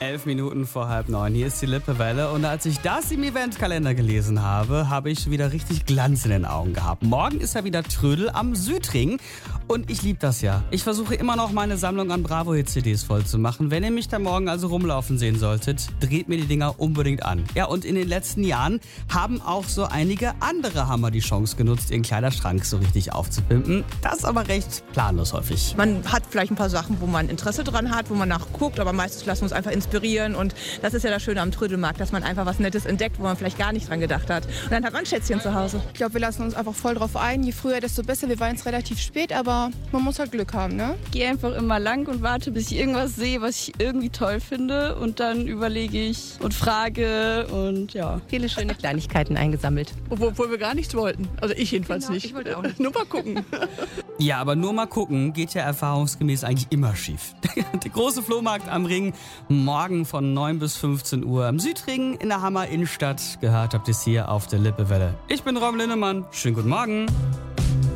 11 Minuten vor 8:30. Hier ist die Lippewelle. Und als ich das im Eventkalender gelesen habe, habe ich wieder richtig Glanz in den Augen gehabt. Morgen ist ja wieder Trödel am Südring. Und ich liebe das ja. Ich versuche immer noch meine Sammlung an Bravo-Hit-CDs voll zu machen. Wenn ihr mich da morgen also rumlaufen sehen solltet, dreht mir die Dinger unbedingt an. Ja, und in den letzten Jahren haben auch so einige andere Hammer die Chance genutzt, ihren Kleiderschrank so richtig aufzupimpen. Das aber recht planlos häufig. Man hat vielleicht ein paar Sachen, wo man Interesse dran hat, wo man nachguckt, aber meistens lassen wir uns einfach inspirieren. Und das ist ja das Schöne am Trödelmarkt, dass man einfach was Nettes entdeckt, wo man vielleicht gar nicht dran gedacht hat. Und dann hat man ein Schätzchen zu Hause. Ich glaube, wir lassen uns einfach voll drauf ein. Je früher, desto besser. Wir waren jetzt relativ spät, aber man muss halt Glück haben, ne? Ich gehe einfach immer lang und warte, bis ich irgendwas sehe, was ich irgendwie toll finde. Und dann überlege ich und frage und ja. Viele schöne Kleinigkeiten eingesammelt. Obwohl wir gar nichts wollten. Also ich jedenfalls nicht. Ich wollte auch nicht. Nur mal gucken. Ja, aber nur mal gucken geht ja erfahrungsgemäß eigentlich immer schief. Der große Flohmarkt am Ring, morgen von 9 bis 15 Uhr am Südring in der Hammer Innenstadt. Gehört habt ihr es hier auf der Lippewelle. Ich bin Rom Linnemann. Schönen guten Morgen.